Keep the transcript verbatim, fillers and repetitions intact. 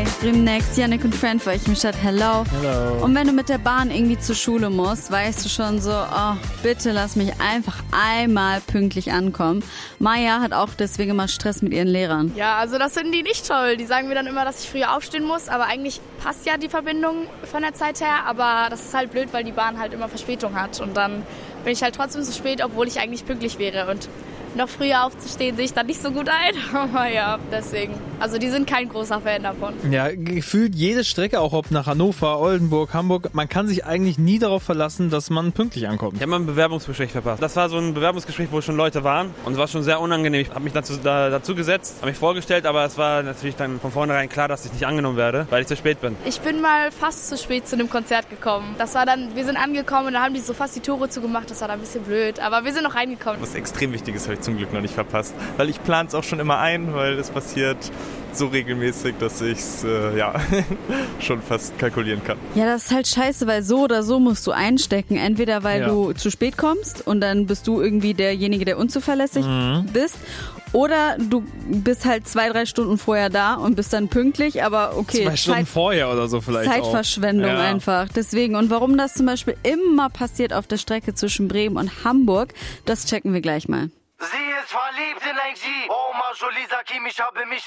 Hi, Bremen Next, Yannick und Friend für euch im Stadt. Hello. Hello. Und wenn du mit der Bahn irgendwie zur Schule musst, weißt du schon so, oh, bitte lass mich einfach einmal pünktlich ankommen. Maya hat auch deswegen immer Stress mit ihren Lehrern. Ja, also das finden die nicht toll. Die sagen mir dann immer, dass ich früher aufstehen muss, aber eigentlich passt ja die Verbindung von der Zeit her. Aber das ist halt blöd, weil die Bahn halt immer Verspätung hat. Und dann bin ich halt trotzdem so spät, obwohl ich eigentlich pünktlich wäre. Und noch früher aufzustehen sehe ich dann nicht so gut ein. Aber ja, deswegen. Also die sind kein großer Fan davon. Ja, gefühlt jede Strecke, auch ob nach Hannover, Oldenburg, Hamburg, man kann sich eigentlich nie darauf verlassen, dass man pünktlich ankommt. Ich habe mal ein Bewerbungsgespräch verpasst. Das war so ein Bewerbungsgespräch, wo schon Leute waren und es war schon sehr unangenehm. Ich habe mich dazu, da, dazu gesetzt, habe mich vorgestellt, aber es war natürlich dann von vornherein klar, dass ich nicht angenommen werde, weil ich zu spät bin. Ich bin mal fast zu spät zu einem Konzert gekommen. Das war dann, wir sind angekommen und da haben die so fast die Tore zugemacht. Das war dann ein bisschen blöd, aber wir sind noch reingekommen. Was extrem wichtig ist, habe ich zum Glück noch nicht verpasst, weil ich plane es auch schon immer ein, weil es passiert so regelmäßig, dass ich es äh, ja, schon fast kalkulieren kann. Ja, das ist halt scheiße, weil so oder so musst du einstecken. Entweder weil ja. du zu spät kommst und dann bist du irgendwie derjenige, der unzuverlässig Mhm. bist. Oder du bist halt zwei, drei Stunden vorher da und bist dann pünktlich, aber okay. Zwei Stunden Zeit, vorher oder so vielleicht Zeitverschwendung auch. Ja. einfach. Deswegen. Und warum das zum Beispiel immer passiert auf der Strecke zwischen Bremen und Hamburg, das checken wir gleich mal. Sie ist verliebt in ein G. Oh, Major Lisa Kim, ich habe mich